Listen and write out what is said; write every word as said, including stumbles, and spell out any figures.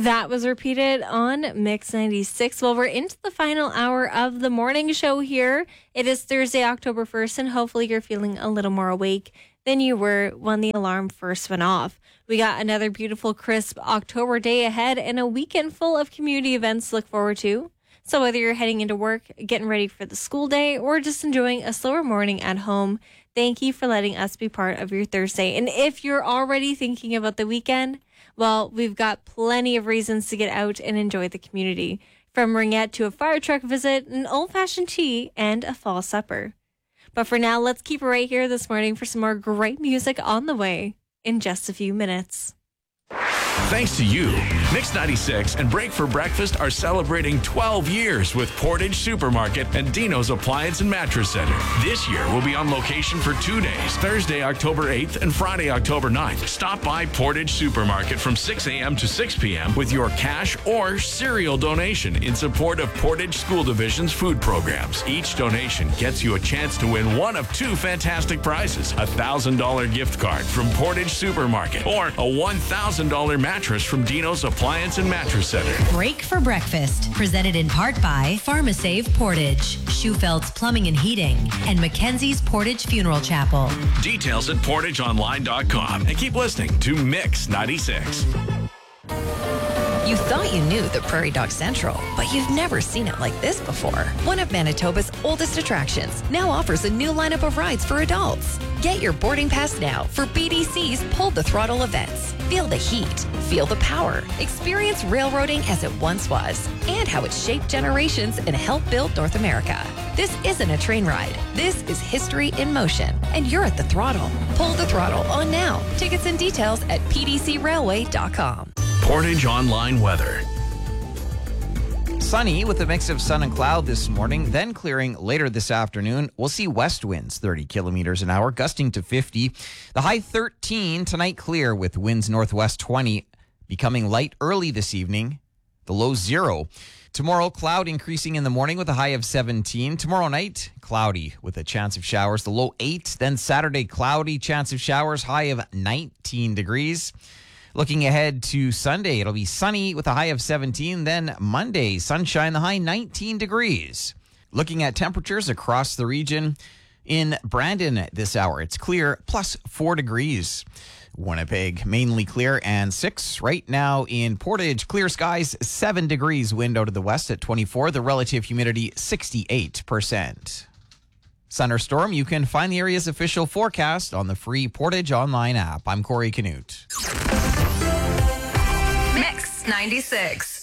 That was repeated on Mix ninety-six. Well, we're into the final hour of the morning show here. It is Thursday, October first, and hopefully you're feeling a little more awake than you were when the alarm first went off. We got another beautiful, crisp October day ahead and a weekend full of community events to look forward to. So whether you're heading into work, getting ready for the school day, or just enjoying a slower morning at home, thank you for letting us be part of your Thursday. And if you're already thinking about the weekend, well, we've got plenty of reasons to get out and enjoy the community. From ringette to a fire truck visit, an old-fashioned tea, and a fall supper. But for now, let's keep it right here this morning for some more great music on the way in just a few minutes. Thanks to you, Mix ninety-six and Break for Breakfast are celebrating twelve years with Portage Supermarket and Dino's Appliance and Mattress Center. This year, we'll be on location for two days, Thursday, October eighth and Friday, October ninth. Stop by Portage Supermarket from six a.m. to six p.m. with your cash or cereal donation in support of Portage School Division's food programs. Each donation gets you a chance to win one of two fantastic prizes, a one thousand dollars gift card from Portage Supermarket or a one thousand dollars mattress from Dino's Appliance and Mattress Center. Break for Breakfast, presented in part by PharmaSave Portage, Schufeld's Plumbing and Heating, and Mackenzie's Portage Funeral Chapel. Details at portage online dot com. And keep listening to Mix ninety-six. You thought you knew the Prairie Dog Central, but you've never seen it like this before. One of Manitoba's oldest attractions now offers a new lineup of rides for adults. Get your boarding pass now for B D C's Pull the Throttle events. Feel the heat, feel the power, experience railroading as it once was, and how it shaped generations and helped build North America. This isn't a train ride. This is history in motion, and you're at the throttle. Pull the Throttle on now. Tickets and details at p d c railway dot com. Portage Online Weather. Sunny with a mix of sun and cloud this morning, then clearing later this afternoon. We'll see west winds thirty kilometers an hour, gusting to fifty. The high thirteen, tonight clear with winds northwest twenty, becoming light early this evening. The low zero. Tomorrow, cloud increasing in the morning with a high of seventeen. Tomorrow night, cloudy with a chance of showers. The low eight. Then Saturday, cloudy, chance of showers, high of nineteen degrees. Looking ahead to Sunday, it'll be sunny with a high of seventeen. Then Monday, sunshine, the high nineteen degrees. Looking at temperatures across the region, in Brandon at this hour, it's clear, plus four degrees. Winnipeg, mainly clear and six. Right now in Portage, clear skies, seven degrees, wind out of the west at twenty-four. The relative humidity, sixty-eight percent. Thunderstorm, you can find the area's official forecast on the free Portage Online app. I'm Corey Canute. Mix ninety-six.